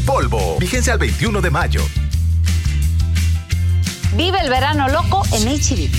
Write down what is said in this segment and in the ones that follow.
polvo. Vigencia al 21 de mayo. Vive el verano loco en H-E-B.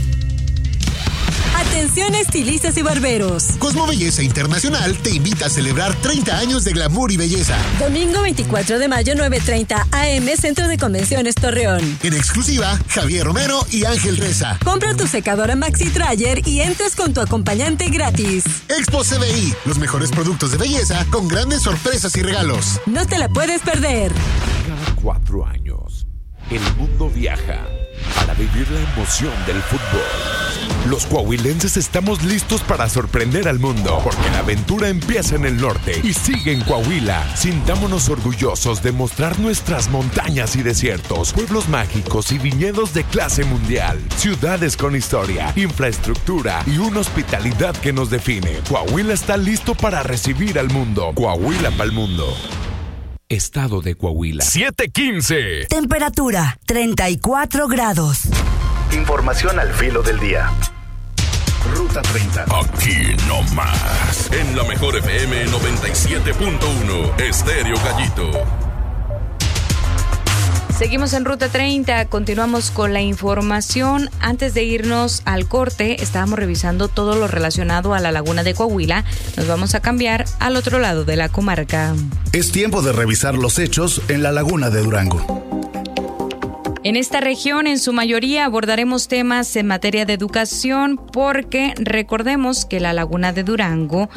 Atención estilistas y barberos. Cosmo Belleza Internacional te invita a celebrar 30 años de glamour y belleza. Domingo 24 de mayo, 9:30 AM, Centro de Convenciones Torreón. En exclusiva, Javier Romero y Ángel Reza. Compra tu secadora Maxi Dryer y entres con tu acompañante gratis. Expo CBI, los mejores productos de belleza con grandes sorpresas y regalos. No te la puedes perder. Cada 4 años, el mundo viaja para vivir la emoción del fútbol. Los coahuilenses estamos listos para sorprender al mundo, porque la aventura empieza en el norte y sigue en Coahuila. Sintámonos orgullosos de mostrar nuestras montañas y desiertos, pueblos mágicos y viñedos de clase mundial, ciudades con historia, infraestructura y una hospitalidad que nos define. Coahuila está listo para recibir al mundo. Coahuila pa'l mundo. Estado de Coahuila. 7:15. Temperatura 34 grados. Información al filo del día. Ruta 30. Aquí no más. En la mejor FM 97.1. Estéreo Gallito. Seguimos en Ruta 30, continuamos con la información. Antes de irnos al corte, estábamos revisando todo lo relacionado a la laguna de Coahuila. Nos vamos a cambiar al otro lado de la comarca. Es tiempo de revisar los hechos en la laguna de Durango. En esta región, en su mayoría, abordaremos temas en materia de educación porque recordemos que la laguna de Durango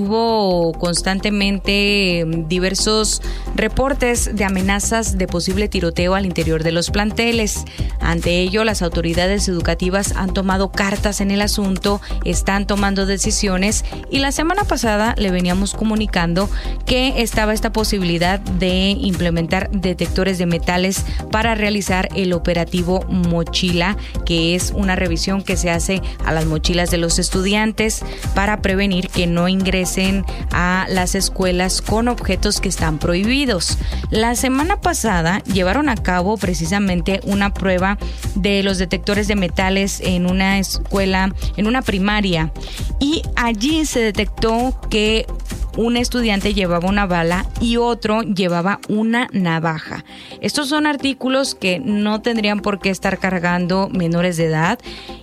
tuvo constantemente diversos reportes de amenazas de posible tiroteo al interior de los planteles. Ante ello, las autoridades educativas han tomado cartas en el asunto, están tomando decisiones y la semana pasada le veníamos comunicando que estaba esta posibilidad de implementar detectores de metales para realizar el operativo Mochila, que es una revisión que se hace a las mochilas de los estudiantes para prevenir que no ingresen a las escuelas con objetos que están prohibidos. La semana pasada llevaron a cabo precisamente una prueba de los detectores de metales en una escuela, en una primaria, y allí se detectó que un estudiante llevaba una bala y otro llevaba una navaja. Estos son artículos que no tendrían por qué estar cargando menores de edad.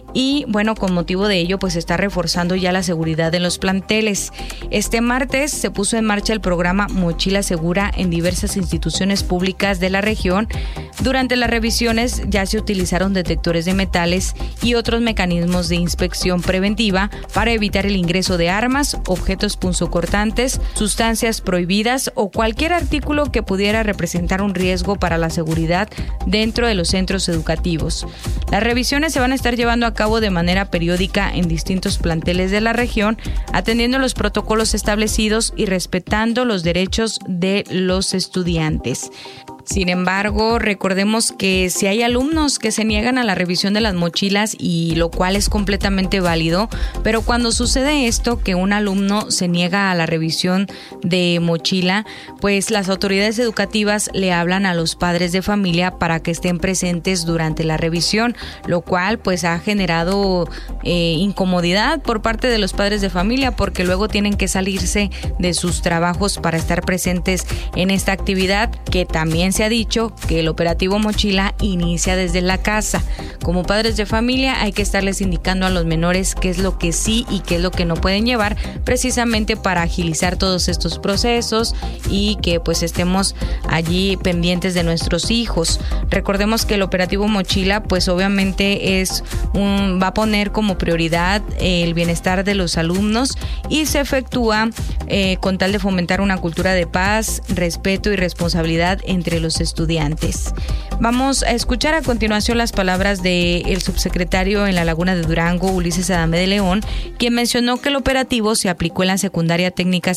Y bueno, con motivo de ello, pues se está reforzando ya la seguridad en los planteles. Este martes se puso en marcha el programa Mochila Segura en diversas instituciones públicas de la región. Durante las revisiones ya se utilizaron detectores de metales y otros mecanismos de inspección preventiva para evitar el ingreso de armas, objetos punzocortantes, sustancias prohibidas o cualquier artículo que pudiera representar un riesgo para la seguridad dentro de los centros educativos. Las revisiones se van a estar llevando a cabo de manera periódica en distintos planteles de la región, atendiendo los protocolos establecidos y respetando los derechos de los estudiantes. Sin embargo, recordemos que si hay alumnos que se niegan a la revisión de las mochilas, y lo cual es completamente válido, pero cuando sucede esto, que un alumno se niega a la revisión de mochila, pues las autoridades educativas le hablan a los padres de familia para que estén presentes durante la revisión, lo cual pues ha generado incomodidad por parte de los padres de familia, porque luego tienen que salirse de sus trabajos para estar presentes en esta actividad, que también se ha dicho que el operativo Mochila inicia desde la casa. Como padres de familia hay que estarles indicando a los menores qué es lo que sí y qué es lo que no pueden llevar, precisamente para agilizar todos estos procesos y que pues estemos allí pendientes de nuestros hijos. Recordemos que el operativo Mochila pues obviamente va a poner como prioridad el bienestar de los alumnos y se efectúa con tal de fomentar una cultura de paz, respeto y responsabilidad entre los estudiantes. Vamos a escuchar a continuación las palabras del subsecretario en la Laguna de Durango, Ulises Adame de León, quien mencionó que el operativo se aplicó en la secundaria técnica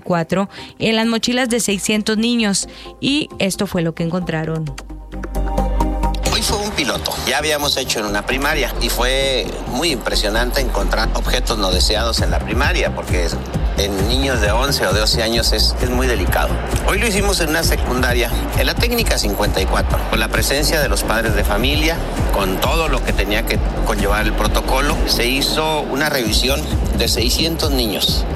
54 en las mochilas de 600 niños y esto fue lo que encontraron. Hoy fue un piloto, ya habíamos hecho en una primaria y fue muy impresionante encontrar objetos no deseados en la primaria, porque en niños de 11 o de 12 años es muy delicado. Hoy lo hicimos en una secundaria, en la técnica 54, con la presencia de los padres de familia, con todo lo que tenía que conllevar el protocolo. Se hizo una revisión de 600 niños.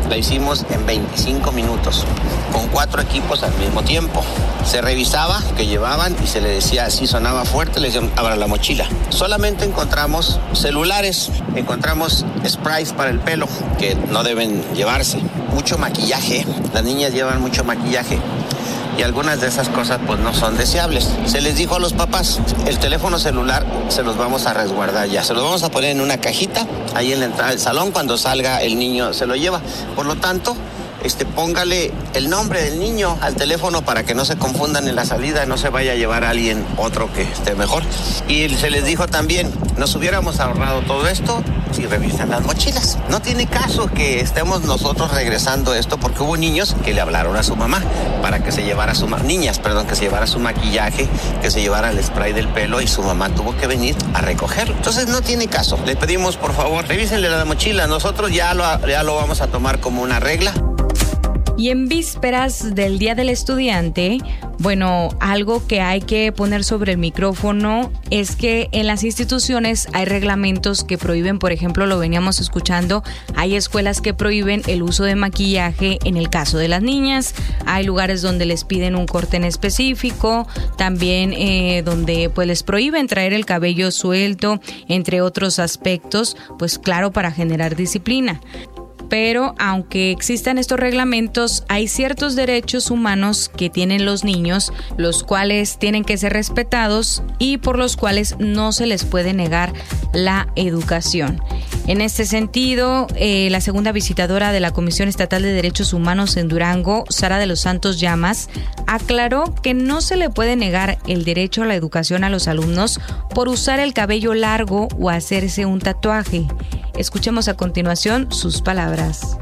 la hicimos en 25 minutos, con 4 equipos al mismo tiempo. Se revisaba que llevaban y se le decía, si sonaba fuerte, le decían, abra la mochila. Solamente encontramos celulares, encontramos sprays para el pelo, que no deben llevarse. Mucho maquillaje, las niñas llevan mucho maquillaje. Y algunas de esas cosas pues no son deseables. Se les dijo a los papás, el teléfono celular se los vamos a resguardar ya. Se los vamos a poner en una cajita, ahí en la entrada del salón, cuando salga el niño se lo lleva. Por lo tanto, póngale el nombre del niño al teléfono para que no se confundan en la salida, no se vaya a llevar a alguien otro que esté mejor. Y se les dijo también, nos hubiéramos ahorrado todo esto si revisan las mochilas. No tiene caso que estemos nosotros regresando esto porque hubo niños que le hablaron a su mamá para que se llevara que se llevara su maquillaje, que se llevara el spray del pelo y su mamá tuvo que venir a recogerlo. Entonces no tiene caso. Le pedimos, por favor, revísenle la mochila. Nosotros ya lo vamos a tomar como una regla. Y en vísperas del Día del Estudiante, bueno, algo que hay que poner sobre el micrófono es que en las instituciones hay reglamentos que prohíben, por ejemplo, lo veníamos escuchando, hay escuelas que prohíben el uso de maquillaje en el caso de las niñas, hay lugares donde les piden un corte en específico, también donde pues les prohíben traer el cabello suelto, entre otros aspectos, pues claro, para generar disciplina. Pero aunque existan estos reglamentos, hay ciertos derechos humanos que tienen los niños, los cuales tienen que ser respetados y por los cuales no se les puede negar la educación. En este sentido, la segunda visitadora de la Comisión Estatal de Derechos Humanos en Durango, Sara de los Santos Llamas, aclaró que no se le puede negar el derecho a la educación a los alumnos por usar el cabello largo o hacerse un tatuaje. Escuchemos a continuación sus palabras.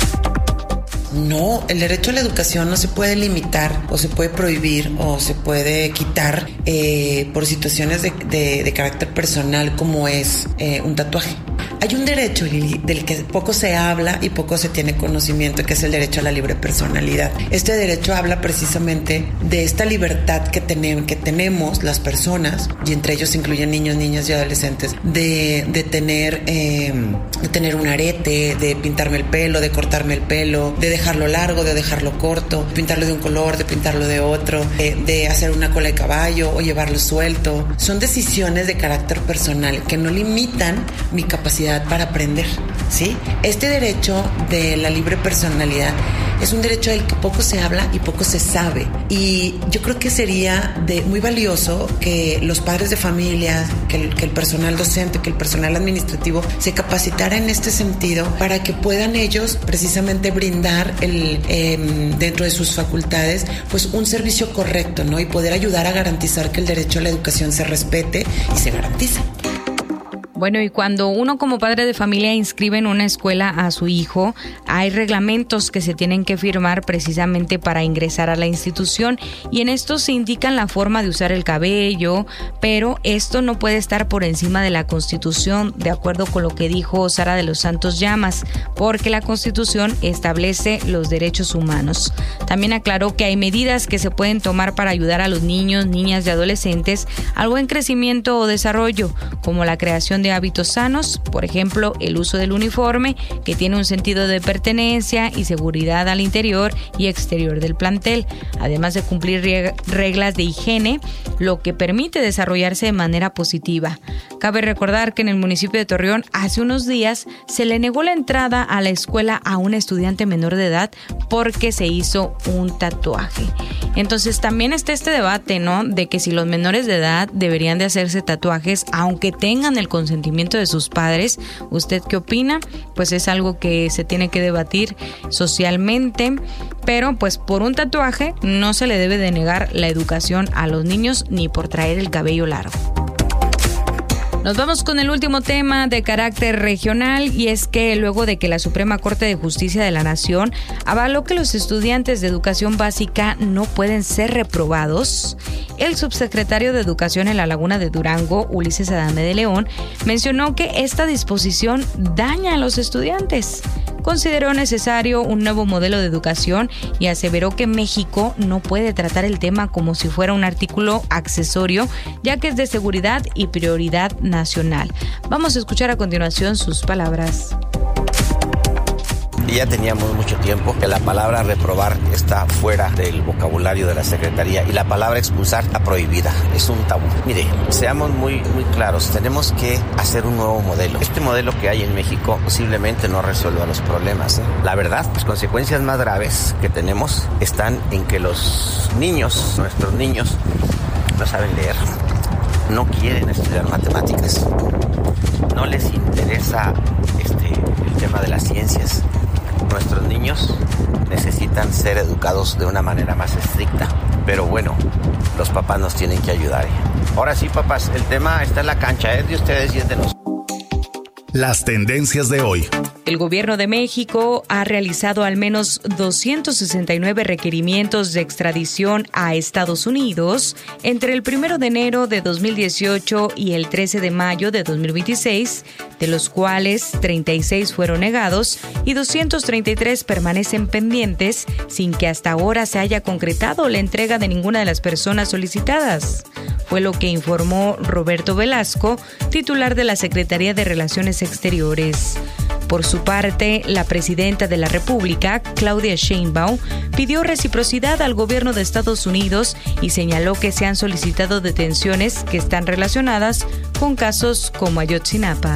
No, el derecho a la educación no se puede limitar o se puede prohibir o se puede quitar por situaciones de carácter personal como es un tatuaje. Hay un derecho del que poco se habla y poco se tiene conocimiento, que es el derecho a la libre personalidad. Este derecho habla precisamente de esta libertad que tenemos las personas, y entre ellos se incluyen niños, niñas y adolescentes, de tener un arete, de pintarme el pelo, de cortarme el pelo, de dejarlo largo, de dejarlo corto, pintarlo de un color, de pintarlo de otro, de hacer una cola de caballo o llevarlo suelto. Son decisiones de carácter personal que no limitan mi capacidad para aprender, ¿sí? Este derecho de la libre personalidad es un derecho del que poco se habla y poco se sabe. Y yo creo que sería muy valioso que los padres de familia, que el personal docente, que el personal administrativo se capacitara en este sentido para que puedan ellos precisamente brindar dentro de sus facultades pues un servicio correcto, ¿no? Y poder ayudar a garantizar que el derecho a la educación se respete y se garantice. Bueno, y cuando uno como padre de familia inscribe en una escuela a su hijo, hay reglamentos que se tienen que firmar precisamente para ingresar a la institución y en estos se indican la forma de usar el cabello, pero esto no puede estar por encima de la Constitución, de acuerdo con lo que dijo Sara de los Santos Llamas, porque la Constitución establece los derechos humanos. También aclaró que hay medidas que se pueden tomar para ayudar a los niños, niñas y adolescentes al buen crecimiento o desarrollo, como la creación de hábitos sanos, por ejemplo, el uso del uniforme, que tiene un sentido de pertenencia y seguridad al interior y exterior del plantel, además de cumplir reglas de higiene, lo que permite desarrollarse de manera positiva. Cabe recordar que en el municipio de Torreón, hace unos días, se le negó la entrada a la escuela a un estudiante menor de edad porque se hizo un tatuaje. Entonces también está este debate, ¿no?, de que si los menores de edad deberían de hacerse tatuajes aunque tengan el consentimiento de sus padres. ¿Usted qué opina? Pues es algo que se tiene que debatir socialmente, pero pues por un tatuaje no se le debe de negar la educación a los niños ni por traer el cabello largo. Nos vamos con el último tema de carácter regional y es que luego de que la Suprema Corte de Justicia de la Nación avaló que los estudiantes de educación básica no pueden ser reprobados, el subsecretario de Educación en la Laguna de Durango, Ulises Adame de León, mencionó que esta disposición daña a los estudiantes. Consideró necesario un nuevo modelo de educación y aseveró que México no puede tratar el tema como si fuera un artículo accesorio, ya que es de seguridad y prioridad nacional. Vamos a escuchar a continuación sus palabras. Y ya teníamos mucho tiempo que la palabra reprobar está fuera del vocabulario de la Secretaría y la palabra expulsar está prohibida. Es un tabú. Mire, seamos muy claros. Tenemos que hacer un nuevo modelo. Este modelo que hay en México posiblemente no resuelva los problemas. La verdad, las consecuencias más graves que tenemos están en que los niños, nuestros niños, no saben leer, no quieren estudiar matemáticas, no les interesa el tema de las ciencias. Nuestros niños necesitan ser educados de una manera más estricta, pero bueno, los papás nos tienen que ayudar. Ahora sí, papás, el tema está en la cancha, es de ustedes y es de nosotros. Las tendencias de hoy. El gobierno de México ha realizado al menos 269 requerimientos de extradición a Estados Unidos entre el 1 de enero de 2018 y el 13 de mayo de 2026, de los cuales 36 fueron negados y 233 permanecen pendientes sin que hasta ahora se haya concretado la entrega de ninguna de las personas solicitadas. Fue lo que informó Roberto Velasco, titular de la Secretaría de Relaciones Exteriores. Por su parte, la presidenta de la República, Claudia Sheinbaum, pidió reciprocidad al gobierno de Estados Unidos y señaló que se han solicitado detenciones que están relacionadas con casos como Ayotzinapa.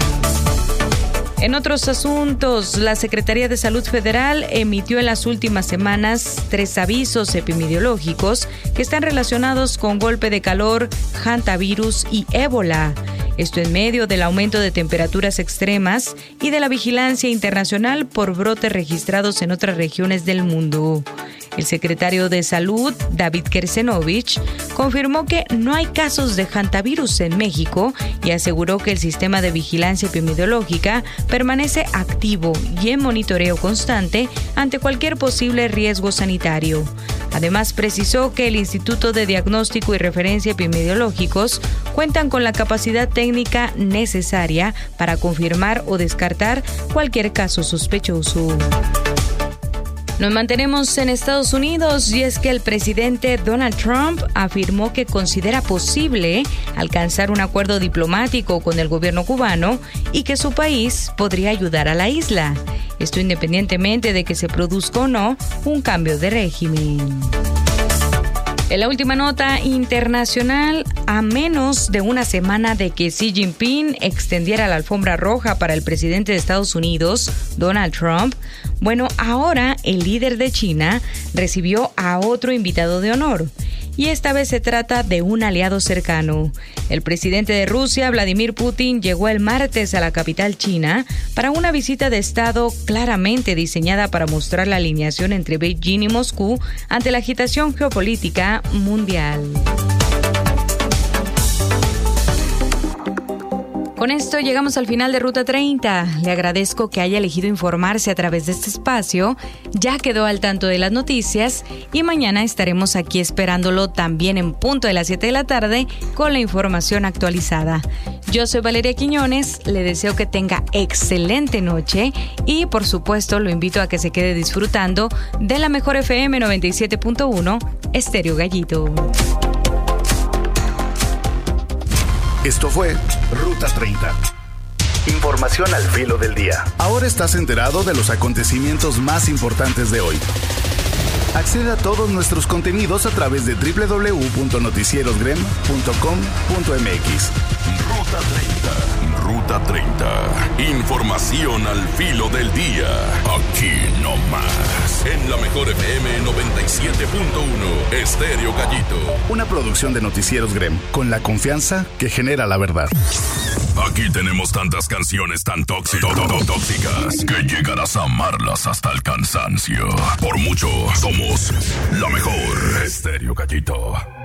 En otros asuntos, la Secretaría de Salud Federal emitió en las últimas semanas 3 avisos epidemiológicos que están relacionados con golpe de calor, hantavirus y ébola. Esto en medio del aumento de temperaturas extremas y de la vigilancia internacional por brotes registrados en otras regiones del mundo. El secretario de Salud, David Kersenovich, confirmó que no hay casos de hantavirus en México y aseguró que el sistema de vigilancia epidemiológica permanece activo y en monitoreo constante ante cualquier posible riesgo sanitario. Además, precisó que el Instituto de Diagnóstico y Referencia Epidemiológicos cuentan con la capacidad técnica necesaria para confirmar o descartar cualquier caso sospechoso. Nos mantenemos en Estados Unidos y es que el presidente Donald Trump afirmó que considera posible alcanzar un acuerdo diplomático con el gobierno cubano y que su país podría ayudar a la isla. Esto independientemente de que se produzca o no un cambio de régimen. En la última nota internacional, a menos de una semana de que Xi Jinping extendiera la alfombra roja para el presidente de Estados Unidos, Donald Trump, ahora el líder de China recibió a otro invitado de honor. Y esta vez se trata de un aliado cercano. El presidente de Rusia, Vladimir Putin, llegó el martes a la capital china para una visita de Estado claramente diseñada para mostrar la alineación entre Beijing y Moscú ante la agitación geopolítica mundial. Con esto llegamos al final de Ruta 30. Le agradezco que haya elegido informarse a través de este espacio. Ya quedó al tanto de las noticias y mañana estaremos aquí esperándolo también en punto de las 7 de la tarde con la información actualizada. Yo soy Valeria Quiñones, le deseo que tenga excelente noche y por supuesto lo invito a que se quede disfrutando de la mejor FM 97.1 Estéreo Gallito. Esto fue Ruta 30. Información al filo del día. Ahora estás enterado de los acontecimientos más importantes de hoy. Accede a todos nuestros contenidos a través de www.noticierosgrem.com.mx. Ruta 30. Ruta 30. Información al filo del día. Aquí no más. En la mejor FM 97.1 Estéreo Gallito. Una producción de Noticieros Grem, con la confianza que genera la verdad. Aquí tenemos tantas canciones tan tóxicas que llegarás a amarlas hasta el cansancio. Por mucho, somos la mejor. Estéreo Gallito.